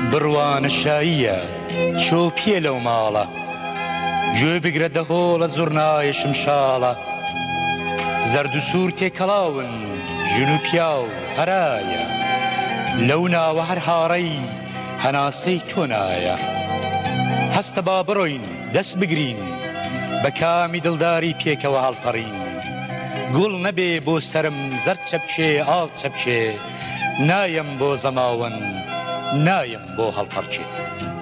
بڕوانە شاییە چۆ پێ لەو ماڵە گوێ بگرە دەهۆڵە زوڕنایە شمشاڵە زەرد و سوور تێکەڵاون ژن و پیا و هەرایە لەو ناوە هەر هاڕەی هەناسەی تۆ نایە هەستە با بڕۆین دەست بگرین بە کامی دڵداری پێکەوە هەڵپەڕین گوڵ نەبێ بۆ سرم زەرد چەپچێ ئاڵ چەپچێ نایم بۆ زەماوەن نایم بۆ هەڵپەرچێ